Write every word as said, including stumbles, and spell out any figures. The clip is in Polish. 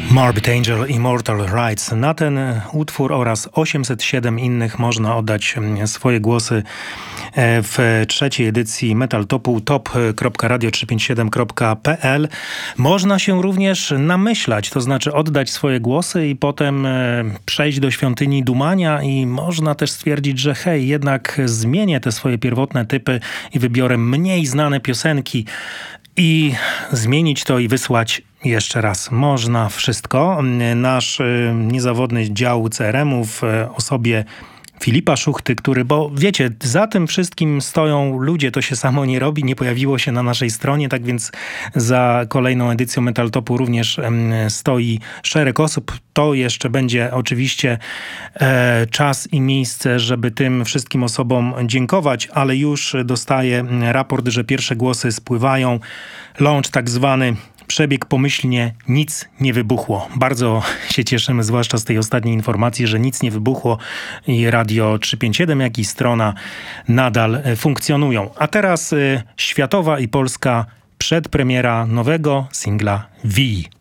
Morbid Angel, Immortal Rights. Na ten utwór oraz osiemset siedem innych można oddać swoje głosy w trzeciej edycji Metal Topu top kropka radio trzysta pięćdziesiąt siedem kropka p l. Można się również namyślać, to znaczy oddać swoje głosy i potem przejść do świątyni dumania i można też stwierdzić, że hej, jednak zmienię te swoje pierwotne typy i wybiorę mniej znane piosenki i zmienić to i wysłać jeszcze raz. Można wszystko. Nasz y, niezawodny dział C R M-u w y, osobie Filipa Szuchty, który, bo wiecie, za tym wszystkim stoją ludzie, to się samo nie robi, nie pojawiło się na naszej stronie, tak więc za kolejną edycją Metal Topu również y, stoi szereg osób. To jeszcze będzie oczywiście e, czas i miejsce, żeby tym wszystkim osobom dziękować, ale już dostaję raport, że pierwsze głosy spływają. Launch tak zwany. Przebieg pomyślnie, nic nie wybuchło. Bardzo się cieszymy, zwłaszcza z tej ostatniej informacji, że nic nie wybuchło i Radio trzysta pięćdziesiąt siedem, jak i strona nadal funkcjonują. A teraz y, światowa i polska przedpremiera nowego singla V.